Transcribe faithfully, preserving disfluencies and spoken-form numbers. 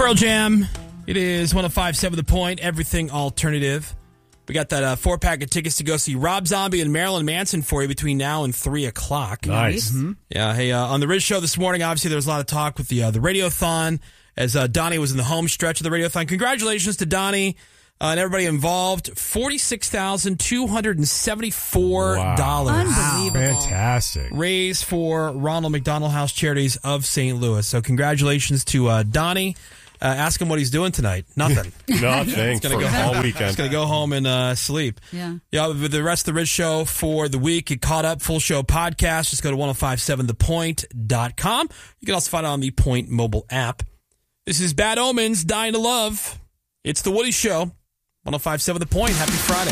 Pearl Jam. It is one oh five point seven The Point, everything alternative. We got that uh, four-pack of tickets to go see Rob Zombie and Marilyn Manson for you between now and three o'clock. Nice. Mm-hmm. Yeah, hey, uh, on the Riz Show this morning, obviously there was a lot of talk with the uh, the Radiothon as uh, Donnie was in the home stretch of the Radiothon. Congratulations to Donnie uh, and everybody involved. forty-six thousand two hundred seventy-four dollars. Wow. Unbelievable. Fantastic. Raised for Ronald McDonald House Charities of Saint Louis. So congratulations to uh, Donnie. Uh, ask him what he's doing tonight. Nothing. Nothing for gonna go all He's weekend. going to go home and uh, sleep. Yeah. Yeah, with the rest of the Riz Show for the week, get caught up, full show podcast. Just go to ten fifty-seven the point dot com. You can also find it on the Point mobile app. This is Bad Omens, Dying to Love. It's The Woody Show. ten fifty-seven The Point. Happy Friday.